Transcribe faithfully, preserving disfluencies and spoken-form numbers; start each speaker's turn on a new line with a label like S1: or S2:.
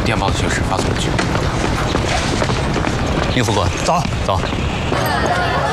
S1: 电报的形式发送过去。
S2: 宁副官，
S3: 走
S2: 走。